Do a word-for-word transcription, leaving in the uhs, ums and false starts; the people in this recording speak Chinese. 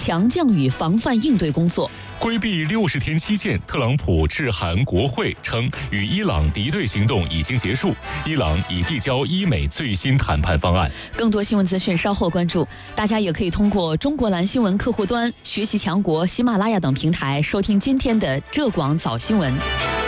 强降雨防范应对工作。 规避六十天期限，特朗普致函国会称，与伊朗敌对行动已经结束，伊朗已递交伊美最新谈判方案。 更多新闻资讯稍后关注，大家也可以通过中国蓝新闻客户端、学习强国、喜马拉雅等平台收听今天的浙广早新闻。